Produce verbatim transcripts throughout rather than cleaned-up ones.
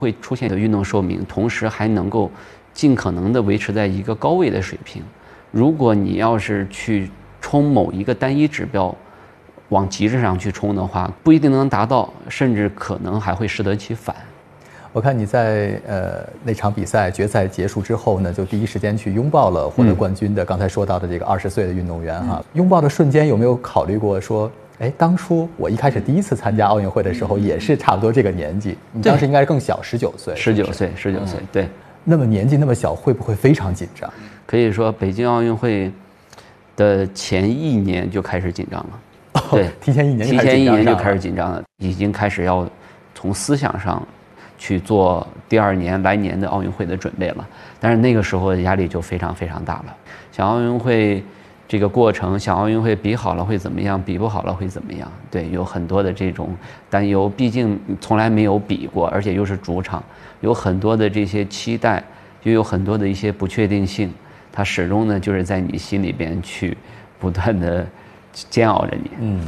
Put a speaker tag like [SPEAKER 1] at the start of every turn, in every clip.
[SPEAKER 1] 会出现的运动寿命，同时还能够尽可能的维持在一个高位的水平。如果你要是去冲某一个单一指标，往极致上去冲的话，不一定能达到，甚至可能还会适得其反。
[SPEAKER 2] 我看你在呃那场比赛决赛结束之后呢，就第一时间去拥抱了获得冠军的、嗯、刚才说到的这个二十岁的运动员哈、嗯。拥抱的瞬间有没有考虑过说，哎，当初我一开始第一次参加奥运会的时候，也是差不多这个年纪，你当时应该是更小，十九岁。
[SPEAKER 1] 十九岁，十九岁，对。
[SPEAKER 2] 那么年纪那么小，会不会非常紧张？
[SPEAKER 1] 可以说，北京奥运会的前一年就开始紧张了。对，
[SPEAKER 2] 提前一年，
[SPEAKER 1] 提前一年就开始紧张了，已经开始要从思想上去做第二年来年的奥运会的准备了。但是那个时候压力就非常非常大了，想奥运会这个过程，想奥运会比好了会怎么样，比不好了会怎么样？对，有很多的这种担忧，毕竟从来没有比过，而且又是主场，有很多的这些期待，又有很多的一些不确定性，它始终呢就是在你心里边去不断的煎熬着你。
[SPEAKER 2] 嗯。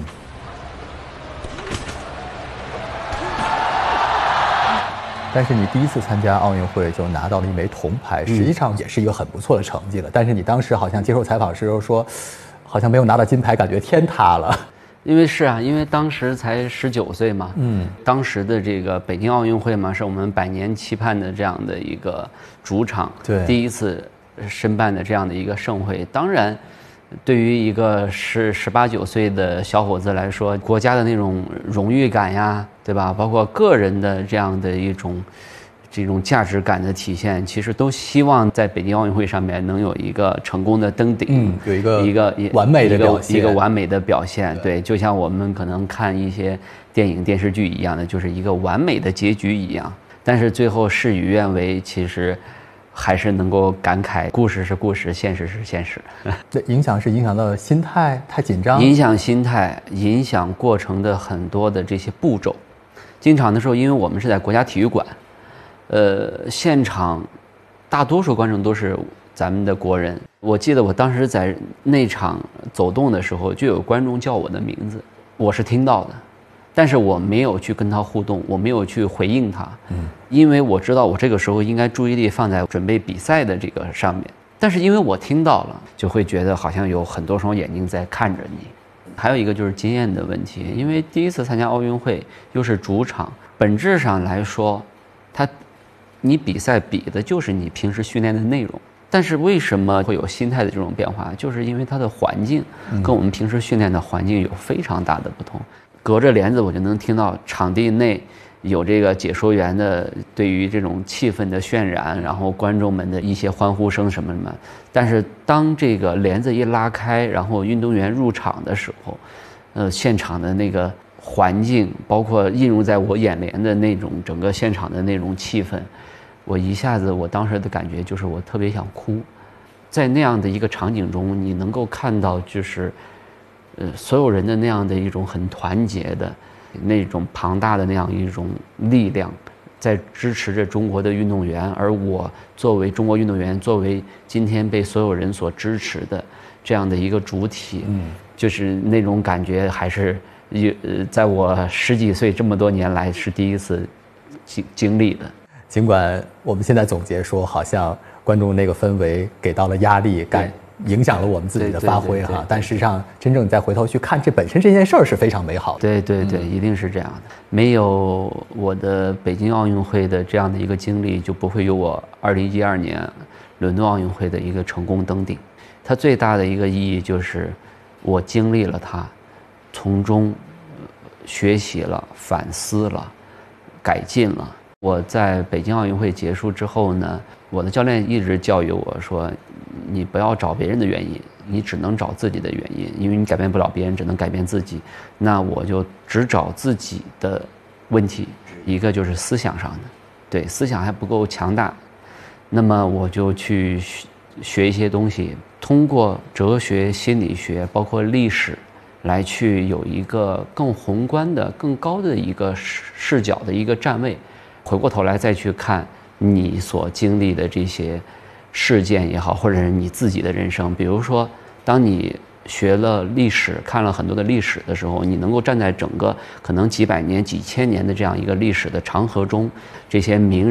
[SPEAKER 2] 但是你第一次参加奥运会就拿到了一枚铜牌，实际上也是一个很不错的成绩了。但是你当时好像接受采访时候说，好像没有拿到金牌，感觉天塌了。
[SPEAKER 1] 因为是啊，因为当时才十九岁嘛，嗯，当时的这个北京奥运会嘛，是我们百年期盼的这样的一个主场，
[SPEAKER 2] 对，
[SPEAKER 1] 第一次申办的这样的一个盛会，当然。对于一个是十八九岁的小伙子来说，国家的那种荣誉感呀，对吧？包括个人的这样的一种这种价值感的体现，其实都希望在北京奥运会上面能有一个成功的登顶，
[SPEAKER 2] 嗯，有一个
[SPEAKER 1] 一个
[SPEAKER 2] 完美的表现，
[SPEAKER 1] 一个完美的表现。对，就像我们可能看一些电影电视剧一样的，就是一个完美的结局一样。但是最后事与愿违，其实。还是能够感慨，故事是故事，现实是现实。
[SPEAKER 2] 这影响是影响到心态，太紧张。
[SPEAKER 1] 影响心态，影响过程的很多的这些步骤。进场的时候，因为我们是在国家体育馆，呃，现场大多数观众都是咱们的国人。我记得我当时在内场走动的时候，就有观众叫我的名字，我是听到的。但是我没有去跟他互动，我没有去回应他，嗯，因为我知道我这个时候应该注意力放在准备比赛的这个上面。但是因为我听到了，就会觉得好像有很多双眼睛在看着你。还有一个就是经验的问题，因为第一次参加奥运会又是主场，本质上来说，它你比赛比的就是你平时训练的内容。但是为什么会有心态的这种变化？就是因为它的环境跟我们平时训练的环境有非常大的不同。隔着帘子我就能听到场地内有这个解说员的对于这种气氛的渲染，然后观众们的一些欢呼声什么什么。但是当这个帘子一拉开，然后运动员入场的时候，呃，现场的那个环境，包括映入在我眼帘的那种整个现场的那种气氛，我一下子我当时的感觉就是我特别想哭。在那样的一个场景中，你能够看到就是呃，所有人的那样的一种很团结的那种庞大的那样一种力量，在支持着中国的运动员。而我作为中国运动员，作为今天被所有人所支持的这样的一个主体，嗯，就是那种感觉，还是呃，在我十几岁这么多年来是第一次经经历的。
[SPEAKER 2] 尽管我们现在总结说，好像观众那个氛围给到了压力感。影响了我们自己的发挥哈，但实际上真正再回头去看，这本身这件事儿是非常美好的。
[SPEAKER 1] 对对对，嗯、一定是这样的。没有我的北京奥运会的这样的一个经历，就不会有我二零一二年伦敦奥运会的一个成功登顶。它最大的一个意义就是我经历了它，从中学习了、反思了、改进了。我在北京奥运会结束之后呢，我的教练一直教育我说，你不要找别人的原因，你只能找自己的原因，因为你改变不了别人，只能改变自己。那我就只找自己的问题，一个就是思想上的，对，思想还不够强大，那么我就去学一些东西，通过哲学、心理学，包括历史，来去有一个更宏观的、更高的一个视角的一个站位。回过头来再去看你所经历的这些事件也好，或者是你自己的人生。比如说，当你学了历史，看了很多的历史的时候，你能够站在整个可能几百年、几千年的这样一个历史的长河中，这些名人